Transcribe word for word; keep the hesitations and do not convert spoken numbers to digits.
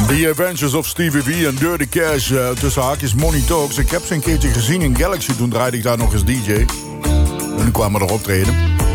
The Adventures of Stevie V en Dirty Cash, uh, tussen haakjes Money Talks. Ik heb ze een keertje gezien in Galaxy, toen draaide ik daar nog eens D J. En kwamen er optreden.